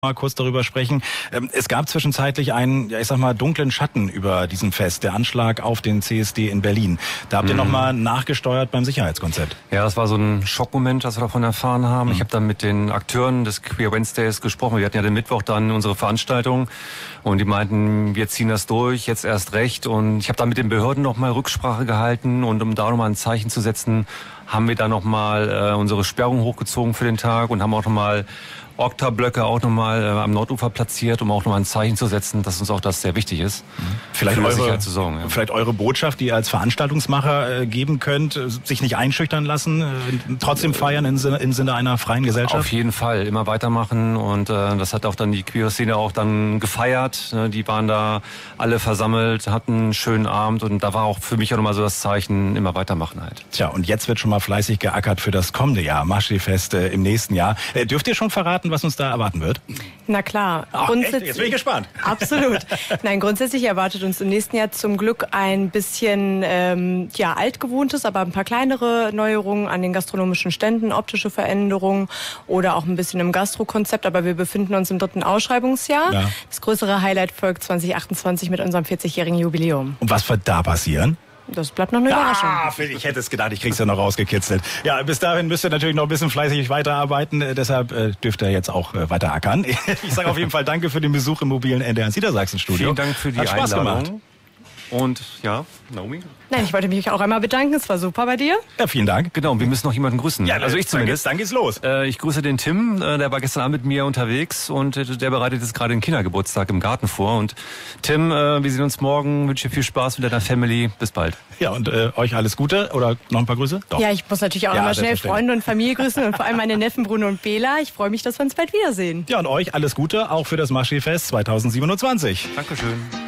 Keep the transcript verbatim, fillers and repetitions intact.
mal kurz darüber sprechen. Es gab zwischenzeitlich einen, ja, ich sag mal, dunklen Schatten über diesem Fest, der Anschlag auf den C S D in Berlin. Da habt ihr mhm. nochmal nachgesteuert beim Sicherheitskonzept. Ja, das war so ein Schockmoment, das wir davon erfahren haben. Mhm. Ich habe dann mit den Akteuren des Queer Wednesdays gesprochen. Wir hatten ja den Mittwoch dann unsere Veranstaltung und die meinten, wir ziehen das durch, jetzt erst recht. Und ich habe dann mit den Behörden nochmal Rücksprache gehalten und um da nochmal ein Zeichen zu setzen, haben wir da nochmal äh, unsere Sperrung hochgezogen für den Tag und haben auch nochmal Okta-Blöcke auch nochmal äh, am Nordufer platziert, um auch nochmal ein Zeichen zu setzen, dass uns auch das sehr wichtig ist. Mhm. Vielleicht eure, Sicherheit zu sorgen, ja. vielleicht eure Botschaft, die ihr als Veranstaltungsmacher äh, geben könnt, äh, sich nicht einschüchtern lassen, äh, trotzdem feiern im Sinne, im Sinne einer freien Gesellschaft? Auf jeden Fall, immer weitermachen und äh, das hat auch dann die queere Szene auch dann gefeiert. Äh, die waren da alle versammelt, hatten einen schönen Abend und da war auch für mich auch nochmal so das Zeichen, immer weitermachen halt. Tja, und jetzt wird schon mal fleißig geackert für das kommende Jahr, Maschsee-Fest äh, im nächsten Jahr. Äh, dürft ihr schon verraten, was uns da erwarten wird? Na klar. Ach, echt? Jetzt bin ich gespannt. Absolut. Nein, grundsätzlich erwartet uns im nächsten Jahr zum Glück ein bisschen ähm, ja, altgewohntes, aber ein paar kleinere Neuerungen an den gastronomischen Ständen, optische Veränderungen oder auch ein bisschen im Gastro-Konzept. Aber wir befinden uns im dritten Ausschreibungsjahr. Ja. Das größere Highlight folgt zwanzig achtundzwanzig mit unserem vierzigjährigen Jubiläum. Und was wird da passieren? Das bleibt noch eine Überraschung. Ah, ich hätte es gedacht, ich krieg's ja noch rausgekitzelt. Ja, bis dahin müsst ihr natürlich noch ein bisschen fleißig weiterarbeiten. Äh, deshalb äh, dürft ihr jetzt auch äh, weiter ackern. Ich sage auf jeden Fall danke für den Besuch im mobilen N D R Niedersachsen-Studio. Vielen Dank für die Hat Spaß Einladung. Gemacht. Und ja, Naomi? Nein, ich wollte mich auch einmal bedanken. Es war super bei dir. Ja, vielen Dank. Genau, und wir müssen noch jemanden grüßen. Ja, also ich zumindest. Dann geht's los. Äh, ich grüße den Tim, äh, der war gestern Abend mit mir unterwegs und äh, der bereitet jetzt gerade den Kindergeburtstag im Garten vor. Und Tim, äh, wir sehen uns morgen. Wünsche dir viel Spaß mit deiner Family. Bis bald. Ja, und äh, euch alles Gute oder noch ein paar Grüße? Doch. Ja, ich muss natürlich auch ja, nochmal schnell Freunde und Familie grüßen und vor allem meine Neffen Bruno und Bela. Ich freue mich, dass wir uns bald wiedersehen. Ja, und euch alles Gute auch für das Maschsee-Fest zweitausendsiebenundzwanzig. Dankeschön.